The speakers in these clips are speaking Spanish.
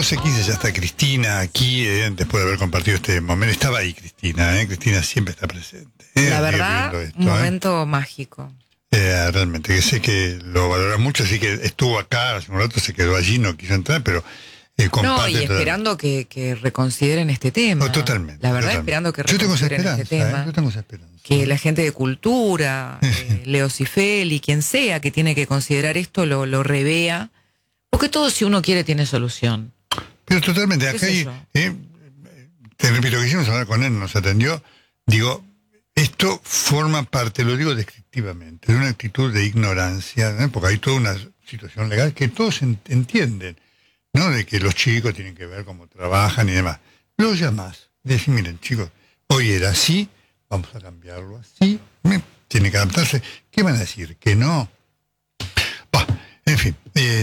12:15 ya está Cristina aquí, después de haber compartido este momento. Estaba ahí Cristina, Cristina siempre está presente. La verdad, esto, un momento mágico. Realmente, que sé que lo valora mucho, así que estuvo acá, hace un rato se quedó allí, no quiso entrar, pero comparte. No, y esperando que reconsideren este tema. No, totalmente. La verdad, totalmente. esperando que reconsideren este tema. Yo tengo esa esperanza. Que la gente de cultura, Leo Cifeli, quien sea que tiene que considerar esto, lo revea. Porque todo, si uno quiere, tiene solución. Pero totalmente, acá hay, te repito, que hicimos hablar con él, nos atendió, digo, esto forma parte, lo digo descriptivamente, de una actitud de ignorancia, porque hay toda una situación legal que todos entienden, ¿no? De que los chicos tienen que ver cómo trabajan y demás. Lo llamás, decís, miren chicos, hoy era así, vamos a cambiarlo así, tiene que adaptarse. ¿Qué van a decir? ¿Que no? Bah, en fin,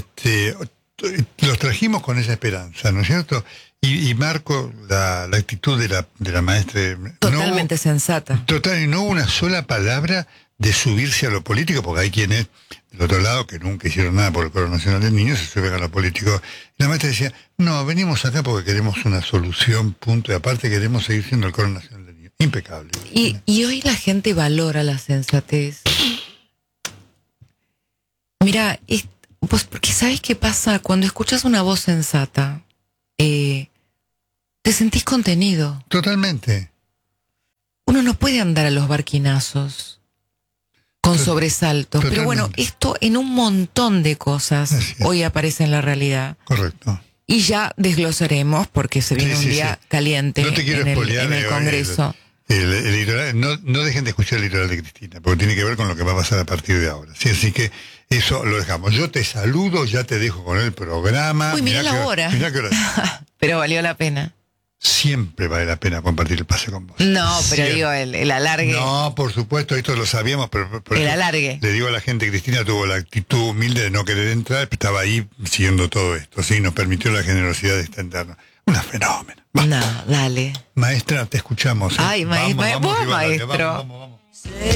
los trajimos con esa esperanza, ¿no es cierto? Y marco la actitud de la maestra. Totalmente sensata. Total, y no hubo una sola palabra de subirse a lo político, porque hay quienes, del otro lado, que nunca hicieron nada por el Coro Nacional del Niño, se suben a lo político. Y la maestra decía, no, venimos acá porque queremos una solución, punto, y aparte queremos seguir siendo el Coro Nacional del Niño. Impecable. Y hoy la gente valora la sensatez. Mira, pues porque ¿sabes qué pasa? Cuando escuchas una voz sensata, te sentís contenido. Totalmente. Uno no puede andar a los barquinazos con sobresaltos. Totalmente. Pero bueno, esto en un montón de cosas hoy aparece en la realidad. Correcto. Y ya desglosaremos porque se viene un día caliente no te quiero en el Congreso. El litoral, no dejen de escuchar el litoral de Cristina, porque tiene que ver con lo que va a pasar a partir de ahora. Sí, así que eso lo dejamos. Yo te saludo, ya te dejo con el programa. Uy, mirá la hora. Mirá qué hora. Pero valió la pena. Siempre vale la pena compartir el pase con vos. No, pero siempre. digo, el alargue. No, por supuesto, esto lo sabíamos, pero el alargue. Le digo a la gente, Cristina tuvo la actitud humilde de no querer entrar, pero estaba ahí siguiendo todo esto, sí, nos permitió la generosidad de extendernos. Una fenómena. No, dale. Maestra, te escuchamos. Ay, maestro. Vamos, vamos.